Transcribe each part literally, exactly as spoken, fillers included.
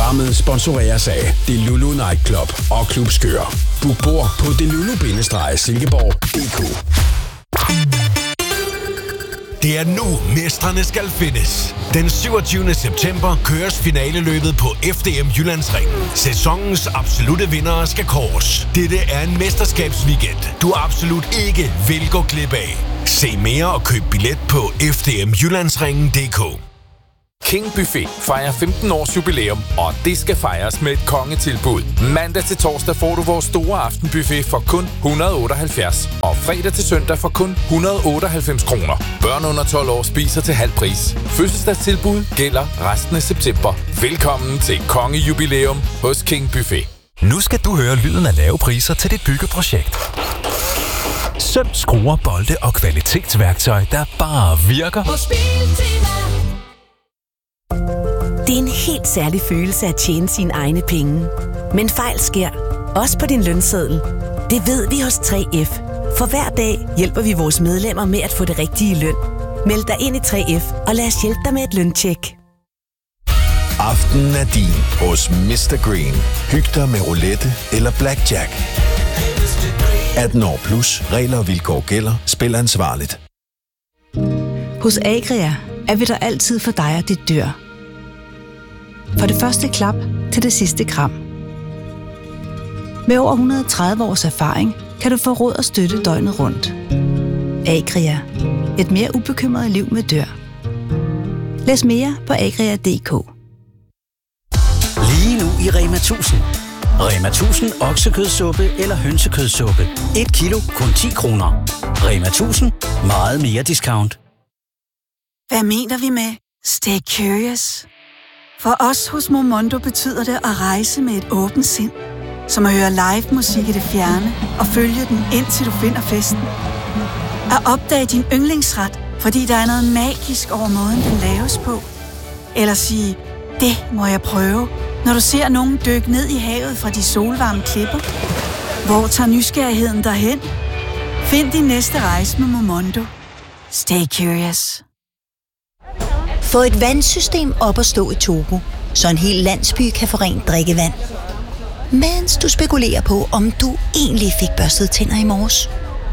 Programmet sponsoreres af Delulu Nightclub og Klub Skør. Book bord på delulu-silkeborg punktum d k. Det er nu, mestrene skal findes. Den syvogtyvende september køres finaleløbet på F D M Jyllandsringen. Sæsonens absolutte vindere skal kåres. Dette er en mesterskabsweekend, du absolut ikke vil gå glip af. Se mere og køb billet på f d m jyllandsringen punktum d k. King Buffet fejrer femten års jubilæum, og det skal fejres med et kongetilbud. Mandag til torsdag får du vores store aftenbuffet for kun et hundrede og otteoghalvfjerds, og fredag til søndag for kun et hundrede og otteoghalvfems kroner. Børn under tolv år spiser til halv pris. Fødselsdagstilbud gælder resten af september. Velkommen til kongejubilæum hos King Buffet. Nu skal du høre lyden af lave priser til dit byggeprojekt. Søm, skruer, bolde og kvalitetsværktøj, der bare virker. Det er en helt særlig følelse at tjene sine egne penge. Men fejl sker, også på din lønseddel. Det ved vi hos tre F. For hver dag hjælper vi vores medlemmer med at få det rigtige løn. Meld dig ind i tre F, og lad os hjælpe dig med et løntjek. Aftenen er din hos mister Green. Hyg dig med roulette eller blackjack. atten år plus. Regler og vilkår gælder. Spil ansvarligt. Hos Agria er vi der altid for dig og dit dyr. For det første klap til det sidste kram. Med over et hundrede og tredive års erfaring kan du få råd og støtte døgnet rundt. Agria. Et mere ubekymret liv med dyr. Læs mere på agria punktum d k. Lige nu i Rema tusind. Rema tusind oksekødssuppe eller hønsekødssuppe. et kilo kun ti kroner. Rema tusind. Meget mere discount. Hvad mener vi med stay curious? For os hos Momondo betyder det at rejse med et åbent sind. Som at høre live musik i det fjerne og følge den indtil du finder festen. At opdage din yndlingsret, fordi der er noget magisk over måden, den laves på. Eller sige, det må jeg prøve, når du ser nogen dykke ned i havet fra de solvarme klipper. Hvor tager nysgerrigheden derhen? Find din næste rejse med Momondo. Stay curious. Få et vandsystem op at stå i Togo, så en hel landsby kan få rent drikkevand. Mens du spekulerer på, om du egentlig fik børstet tænder i morges.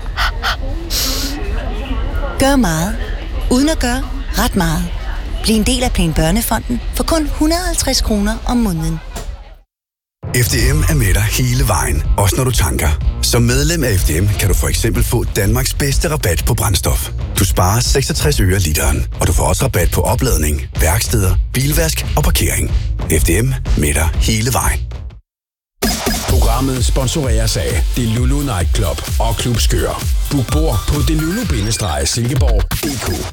Gør meget, uden at gøre ret meget. Bliv en del af Plan Børnefonden for kun et hundrede og halvtreds kroner om måneden. F D M er med dig hele vejen, også når du tanker. Som medlem af F D M kan du for eksempel få Danmarks bedste rabat på brændstof. Du sparer seksogtres øre literen, og du får også rabat på opladning, værksteder, bilvask og parkering. F D M med dig hele vejen. Programmet sponsoreres af Delulu Nightclub og Klub Skør. Book bord på delulu-silkeborg punktum d k.